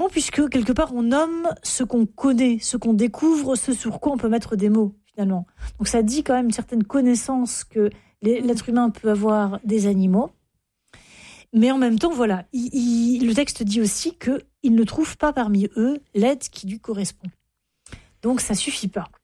puisque quelque part on nomme ce qu'on connaît, ce qu'on découvre, ce sur quoi on peut mettre des mots finalement. Donc ça dit quand même une certaine connaissance que l'être humain peut avoir des animaux. Mais en même temps, voilà, le texte dit aussi qu'il ne trouve pas parmi eux l'aide qui lui correspond. Donc ça suffit pas.